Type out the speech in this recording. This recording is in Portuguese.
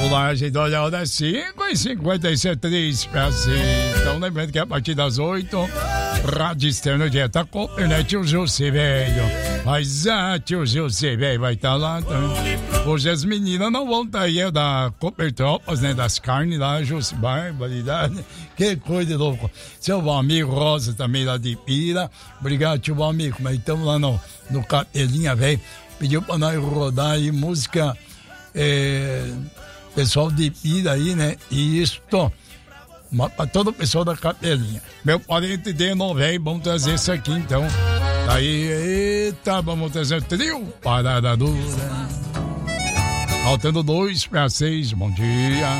Vamos lá, gente, olha, hora 5h57, 3 para 6. Então, lembrando que a partir das 8, Rádio Externo Dieta Cooper, né, tio José, velho. Mas tio José, velho, vai estar lá também. Hoje as meninas não vão estar aí, é da Cooper Tropas, né, das carnes lá, José, barbaridade. Que coisa louca. Seu Valmir Rosa também lá de Pira. Obrigado, tio Valmir, mas estamos lá no Capelinha, velho. Pediu pra nós rodar aí música, pessoal de Pira aí, né? E isto, pra todo o pessoal da Capelinha. Meu parente de velho, vamos trazer isso aqui então. Aí, eita, vamos trazer o trio Parada Dura. Faltando 2 para 6, bom dia.